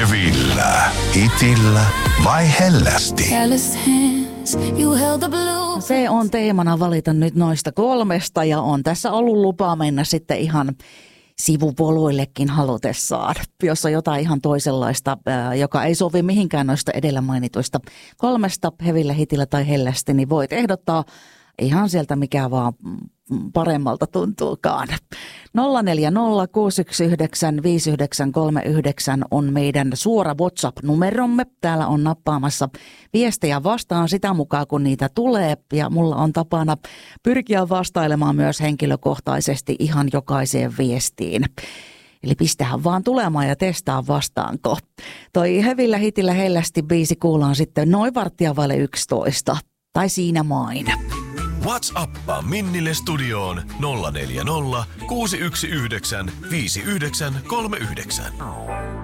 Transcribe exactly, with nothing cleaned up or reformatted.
Hevillä, hitillä vai hellästi? Se on teemana valita nyt noista kolmesta ja on tässä ollut lupaa mennä sitten ihan sivupoluillekin halutessaan. Jos on jotain ihan toisenlaista, joka ei sovi mihinkään noista edellä mainituista kolmesta, hevillä, hitillä tai hellästi, niin voit ehdottaa ihan sieltä mikä vaan paremmalta tuntuukaan. nolla neljä nolla kuusi yksi yhdeksän viisi yhdeksän kolme yhdeksän on meidän suora WhatsApp-numeromme. Täällä on nappaamassa viestejä vastaan sitä mukaan, kun niitä tulee. Ja mulla on tapana pyrkiä vastailemaan myös henkilökohtaisesti ihan jokaiseen viestiin. Eli pistähän vaan tulemaan ja testaa vastaanko. Toi hevillä, hitillä, hellästi biisi kuullaan sitten noin varttia vaille yksitoista. Tai siinä main. WhatsAppaa Minnille studioon nolla neljä nolla kuusi yksi yhdeksän viisi yhdeksän kolme yhdeksän.